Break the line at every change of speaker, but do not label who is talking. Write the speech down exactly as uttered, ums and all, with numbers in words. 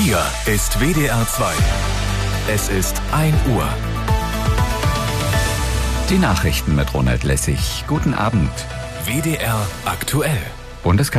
Hier ist W D R zwei. Es ist ein Uhr.
Die Nachrichten mit Ronald Lessig. Guten Abend.
W D R aktuell.
Bundeskanzler